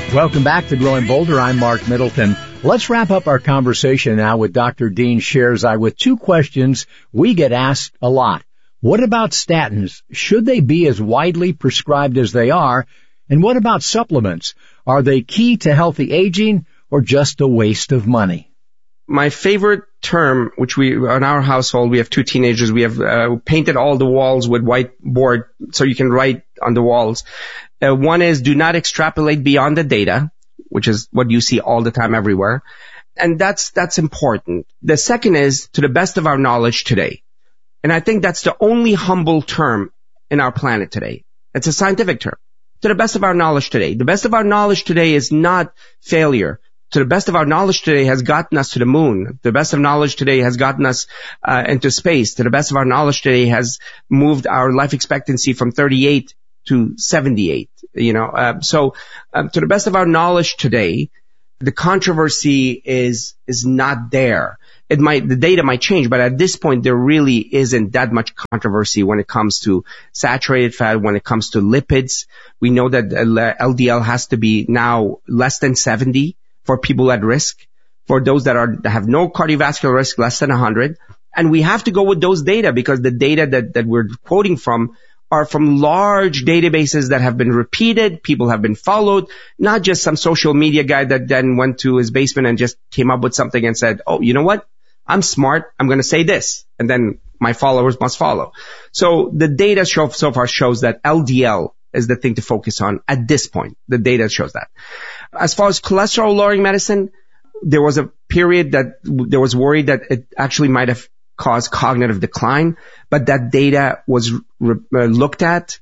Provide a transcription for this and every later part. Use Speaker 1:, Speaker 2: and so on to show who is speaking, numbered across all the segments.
Speaker 1: Welcome back to Growing Bolder. I'm Mark Middleton. Let's wrap up our conversation now with Dr. Dean Sherzai with two questions we get asked a lot. What about statins? Should they be as widely prescribed as they are? And what about supplements? Are they key to healthy aging or just a waste of money?
Speaker 2: My favorite term, which in our household, we have two teenagers. We have painted all the walls with whiteboard so you can write on the walls. One is do not extrapolate beyond the data, which is what you see all the time everywhere. And that's important. The second is to the best of our knowledge today. And I think that's the only humble term in our planet today. It's a scientific term. To the best of our knowledge today. The best of our knowledge today is not failure. To the best of our knowledge today has gotten us to the moon. The best of knowledge today has gotten us into space. To the best of our knowledge today has moved our life expectancy from 38 to 78. So to the best of our knowledge today, the controversy is not there. The data might change, but at this point, there really isn't that much controversy when it comes to saturated fat, when it comes to lipids. We know that LDL has to be now less than 70 for people at risk. For those that have no cardiovascular risk, less than 100. And we have to go with those data because the data that we're quoting from are from large databases that have been repeated. People have been followed, not just some social media guy that then went to his basement and just came up with something and said, oh, you know what? I'm smart. I'm going to say this. And then my followers must follow. So the data so far shows that LDL is the thing to focus on at this point. The data shows that. As far as cholesterol lowering medicine, there was a period that there was worry that it actually might have caused cognitive decline, but that data was looked at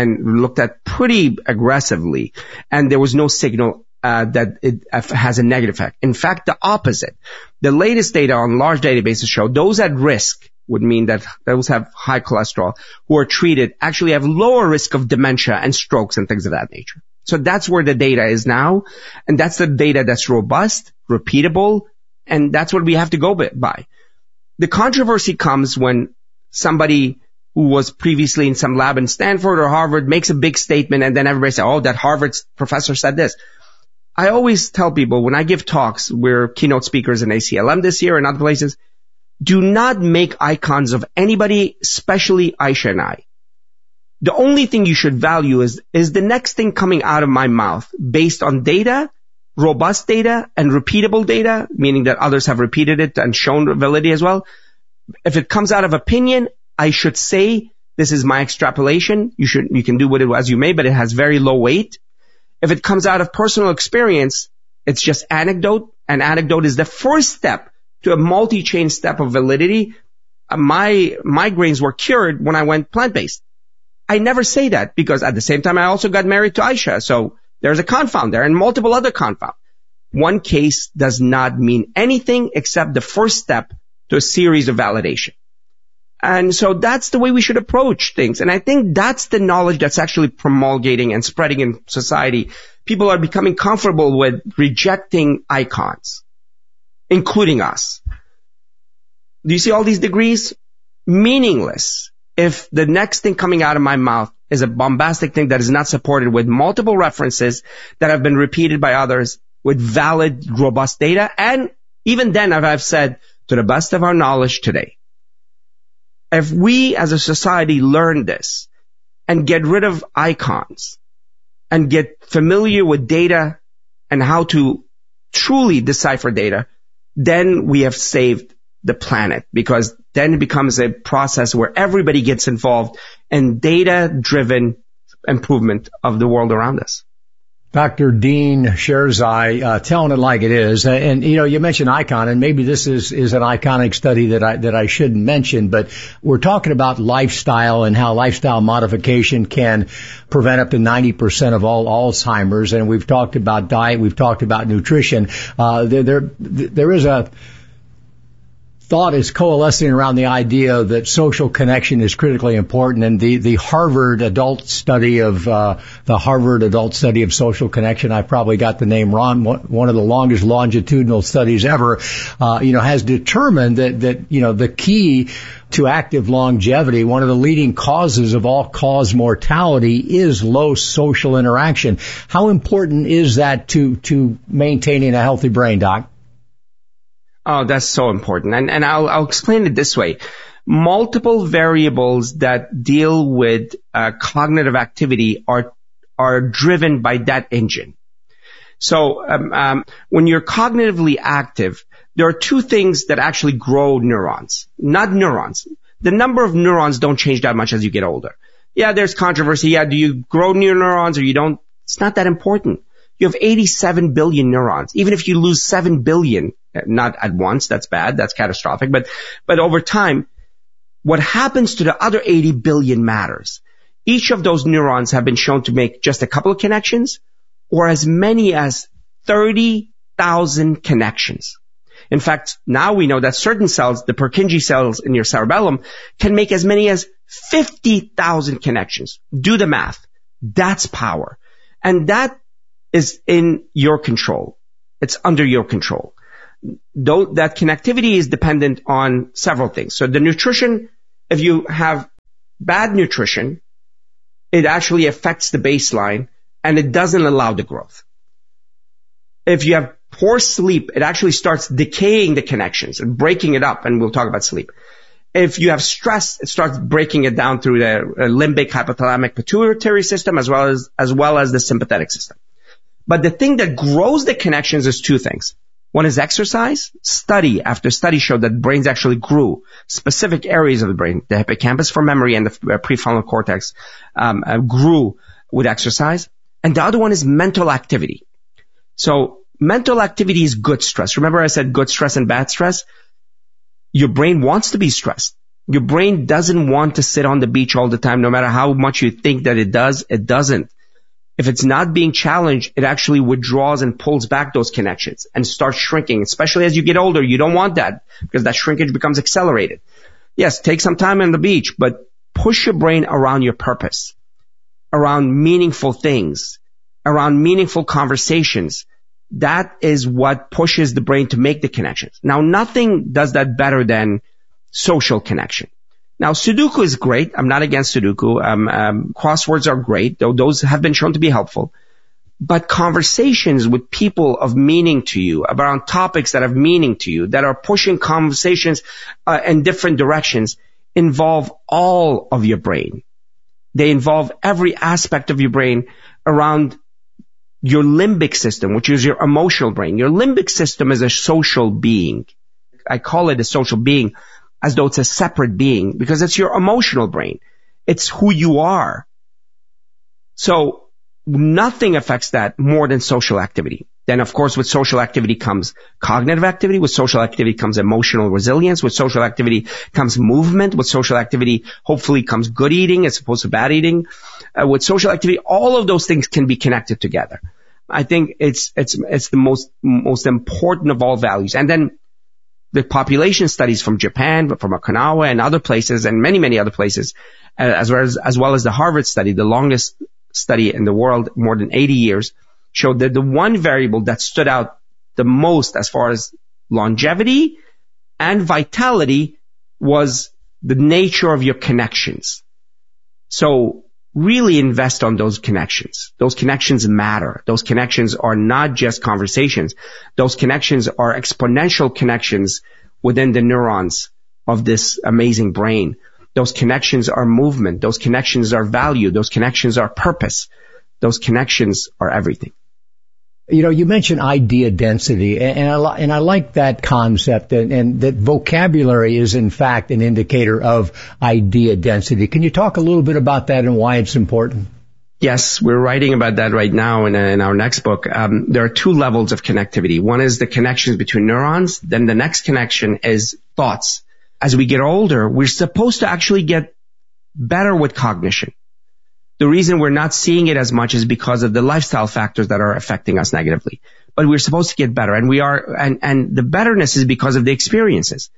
Speaker 2: pretty aggressively, and there was no signal that it has a negative effect. In fact, the opposite. The latest data on large databases show those at risk would mean that those have high cholesterol who are treated actually have lower risk of dementia and strokes and things of that nature. So that's where the data is now, and that's the data that's robust, repeatable, and that's what we have to go by. The controversy comes when somebody who was previously in some lab in Stanford or Harvard makes a big statement and then everybody says, oh, that Harvard professor said this. I always tell people when I give talks, we're keynote speakers in ACLM this year and other places, do not make icons of anybody, especially Aisha and I. The only thing you should value is the next thing coming out of my mouth based on data, robust data and repeatable data, meaning that others have repeated it and shown validity as well. If it comes out of opinion, I should say this is my extrapolation. You can do with it as you may, but it has very low weight. If it comes out of personal experience, it's just anecdote, and anecdote is the first step to a multi-chain step of validity. My migraines were cured when I went plant-based. I never say that because at the same time I also got married to Aisha, so there's a confound there and multiple other confound. One case does not mean anything except the first step to a series of validation. And so that's the way we should approach things. And I think that's the knowledge that's actually promulgating and spreading in society. People are becoming comfortable with rejecting icons, including us. Do you see all these degrees? Meaningless if the next thing coming out of my mouth is a bombastic thing that is not supported with multiple references that have been repeated by others with valid, robust data. And even then, as I've said, to the best of our knowledge today. If we as a society learn this and get rid of icons and get familiar with data and how to truly decipher data, then we have saved the planet, because then it becomes a process where everybody gets involved in data-driven improvement of the world around us.
Speaker 1: Dr. Dean Sherzai, telling it like it is. And, you mentioned icon, and maybe this is an iconic study that I shouldn't mention, but we're talking about lifestyle and how lifestyle modification can prevent up to 90% of all Alzheimer's. And we've talked about diet. We've talked about nutrition. There is thought is coalescing around the idea that social connection is critically important, and the Harvard adult study of social connection, I probably got the name wrong, one of the longest longitudinal studies ever, has determined that the key to active longevity, one of the leading causes of all-cause mortality is low social interaction. How important is that to maintaining a healthy brain, Doc?
Speaker 2: Oh, that's so important. And I'll explain it this way. Multiple variables that deal with cognitive activity are driven by that engine. So when you're cognitively active, there are two things that actually grow neurons, not neurons. The number of neurons don't change that much as you get older. Yeah, there's controversy. Yeah, do you grow new neurons or you don't? It's not that important. You have 87 billion neurons. Even if you lose 7 billion, not at once, that's bad, that's catastrophic, but over time, what happens to the other 80 billion matters. Each of those neurons have been shown to make just a couple of connections or as many as 30,000 connections. In fact, now we know that certain cells, the Purkinje cells in your cerebellum, can make as many as 50,000 connections. Do the math. That's power. And that is in your control. It's under your control. Though that connectivity is dependent on several things. So the nutrition, if you have bad nutrition, it actually affects the baseline and it doesn't allow the growth. If you have poor sleep, it actually starts decaying the connections and breaking it up, and we'll talk about sleep. If you have stress, it starts breaking it down through the limbic hypothalamic pituitary system as well as the sympathetic system. But the thing that grows the connections is two things. One is exercise. Study after study showed that brains actually grew. Specific areas of the brain, the hippocampus for memory and the prefrontal cortex, grew with exercise. And the other one is mental activity. So mental activity is good stress. Remember I said good stress and bad stress? Your brain wants to be stressed. Your brain doesn't want to sit on the beach all the time, no matter how much you think that it does, it doesn't. If it's not being challenged, it actually withdraws and pulls back those connections and starts shrinking, especially as you get older. You don't want that because that shrinkage becomes accelerated. Yes, take some time on the beach, but push your brain around your purpose, around meaningful things, around meaningful conversations. That is what pushes the brain to make the connections. Now, nothing does that better than social connection. Now, Sudoku is great. I'm not against Sudoku. Crosswords are great, though those have been shown to be helpful. But conversations with people of meaning to you, around topics that have meaning to you, that are pushing conversations in different directions, involve all of your brain. They involve every aspect of your brain around your limbic system, which is your emotional brain. Your limbic system is a social being. I call it a social being as though it's a separate being because it's your emotional brain. It's who you are. So nothing affects that more than social activity. Then, of course, with social activity comes cognitive activity. With social activity comes emotional resilience. With social activity comes movement. With social activity, hopefully, comes good eating as opposed to bad eating. With social activity, all of those things can be connected together. I think it's the most important of all values. And then the population studies from Japan, from Okinawa and other places and many, many other places, as well as the Harvard study, the longest study in the world, more than 80 years, showed that the one variable that stood out the most as far as longevity and vitality was the nature of your connections. So really invest on those connections. Those connections matter. Those connections are not just conversations. Those connections are exponential connections within the neurons of this amazing brain. Those connections are movement. Those connections are value. Those connections are purpose. Those connections are everything.
Speaker 1: You mentioned idea density, and I like that concept, and that vocabulary is in fact an indicator of idea density. Can you talk a little bit about that and why it's important?
Speaker 2: Yes, we're writing about that right now in our next book. There are two levels of connectivity. One is the connections between neurons. Then the next connection is thoughts. As we get older, we're supposed to actually get better with cognition. The reason we're not seeing it as much is because of the lifestyle factors that are affecting us negatively. But we're supposed to get better, and we are, and the betterness is because of the experiences.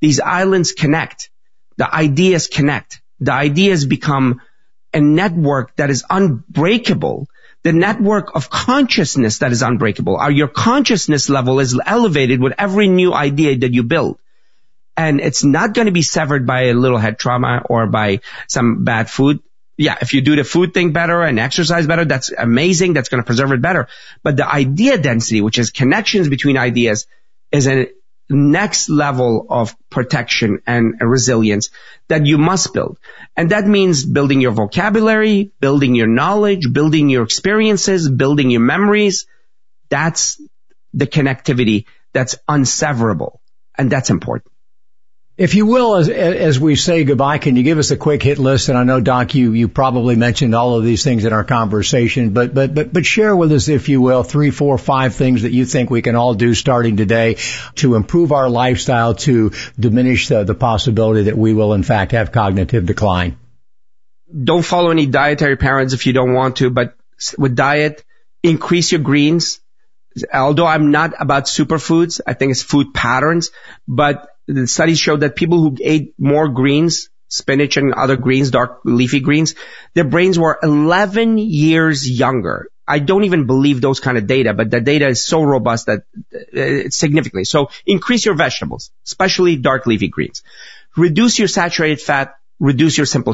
Speaker 2: these islands connect. The ideas connect. The ideas become a network that is unbreakable. The network of consciousness that is unbreakable. Your consciousness level is elevated with every new idea that you build. And it's not going to be severed by a little head trauma or by some bad food. Yeah, if you do the food thing better and exercise better, that's amazing. That's going to preserve it better. But the idea density, which is connections between ideas, is a next level of protection and resilience that you must build. And that means building your vocabulary, building your knowledge, building your experiences, building your memories. That's the connectivity that's unseverable. And that's important.
Speaker 1: If you will, as we say goodbye, can you give us a quick hit list? And I know, Doc, you probably mentioned all of these things in our conversation, but share with us, if you will, 3, 4, 5 things that you think we can all do starting today to improve our lifestyle, to diminish the possibility that we will, in fact, have cognitive decline.
Speaker 2: Don't follow any dietary patterns if you don't want to, but with diet, increase your greens. Although I'm not about superfoods, I think it's food patterns, but the studies show that people who ate more greens, spinach and other greens, dark leafy greens, their brains were 11 years younger. I don't even believe those kind of data, but the data is so robust that it's significantly. So increase your vegetables, especially dark leafy greens. Reduce your saturated fat, reduce your simple